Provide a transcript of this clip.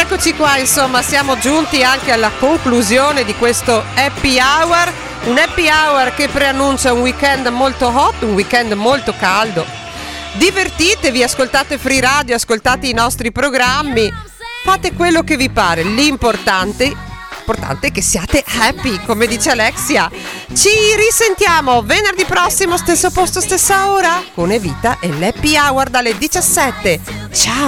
eccoci qua, insomma, siamo giunti anche alla conclusione di questo happy hour, un happy hour che preannuncia un weekend molto hot, un weekend molto caldo. Divertitevi, ascoltate Free Radio, ascoltate i nostri programmi, fate quello che vi pare, l'importante è che siate happy, come dice Alexia. Ci risentiamo venerdì prossimo, stesso posto, stessa ora, con Evita e l'happy hour dalle 17. Ciao!